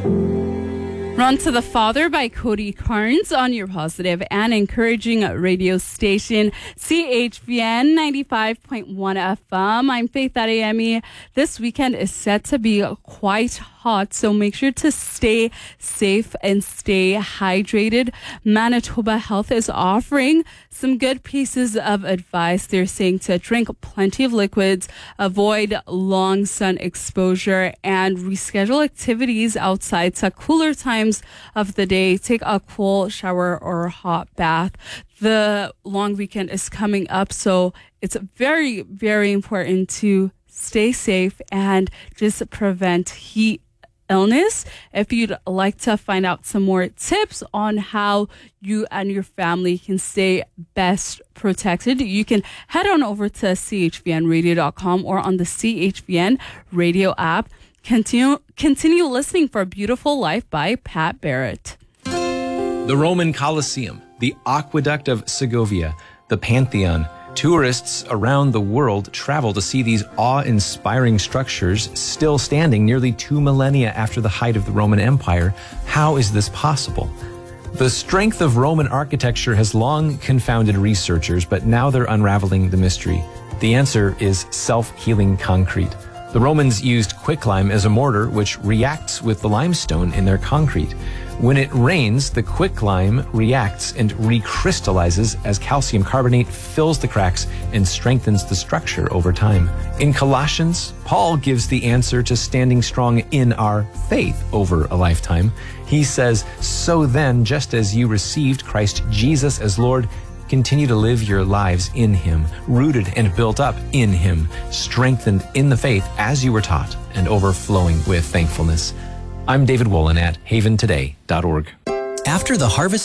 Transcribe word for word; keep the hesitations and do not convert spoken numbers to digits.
Run to the Father by Cody Carnes on your positive and encouraging radio station, C H V N ninety-five point one F M. I'm Faith Adeyemi. This weekend is set to be quite hot, so make sure to stay safe and stay hydrated. Manitoba Health is offering some good pieces of advice. They're saying to drink plenty of liquids, avoid long sun exposure, and reschedule activities outside to cooler times of the day. Take a cool shower or hot bath. The long weekend is coming up, so it's very, very important to stay safe and just prevent heat illness. If you'd like to find out some more tips on how you and your family can stay best protected, you can head on over to C H V N radio dot com or on the C H V N radio app. Continue, continue listening for Beautiful Life by Pat Barrett. The Roman Colosseum, the Aqueduct of Segovia, the Pantheon. Tourists around the world travel to see these awe-inspiring structures still standing nearly two millennia after the height of the Roman Empire. How is this possible? The strength of Roman architecture has long confounded researchers, but now they're unraveling the mystery. The answer is self-healing concrete. The Romans used quicklime as a mortar, which reacts with the limestone in their concrete. When it rains, the quicklime reacts and recrystallizes as calcium carbonate fills the cracks and strengthens the structure over time. In Colossians, Paul gives the answer to standing strong in our faith over a lifetime. He says, "So then, just as you received Christ Jesus as Lord, continue to live your lives in Him, rooted and built up in Him, strengthened in the faith as you were taught, and overflowing with thankfulness." I'm David Wolin at haven today dot org. After the harvest